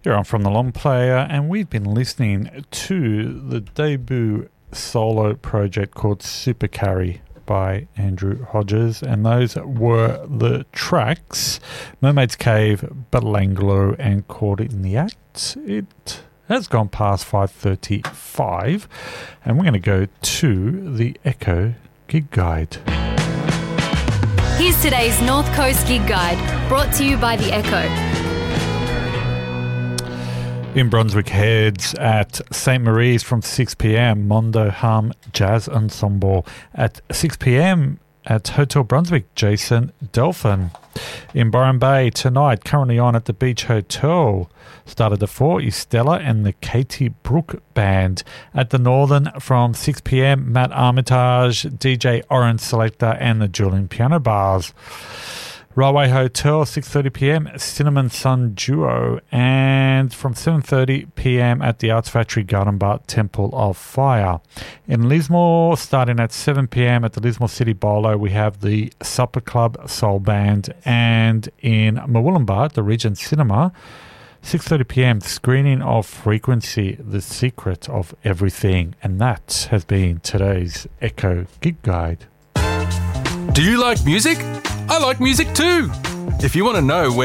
You're on From the Long Player, and we've been listening to the debut solo project called Super Carry by Andrew Hodges, and those were the tracks Mermaid's Cave, Belanglo, and Caught in the Act. It has gone past 5:35, and we're going to go to the Echo Gig Guide. Here's today's North Coast Gig Guide, brought to you by the Echo. In Brunswick Heads at St. Marie's from 6 p.m, Mondo Hum Jazz Ensemble. At 6 p.m, at Hotel Brunswick, Jason Delphin. In Byron Bay tonight, currently on at the Beach Hotel, started at 4, is Stella and the Katie Brook Band. At the Northern from 6 p.m, Matt Armitage, DJ Orange Selector, and the Julian Piano Bars. Railway Hotel, 6:30 p.m, Cinnamon Sun Duo. And from 7:30 p.m. at the Arts Factory Garden Bar, Temple of Fire. In Lismore, starting at 7 p.m. at the Lismore City Bolo, we have the Supper Club Soul Band. And in Murwillumbah, the Regent Cinema, 6:30 p.m, screening of Frequency, The Secret of Everything. And that has been today's Echo Gig Guide. Do you like music? I like music too. If you want to know where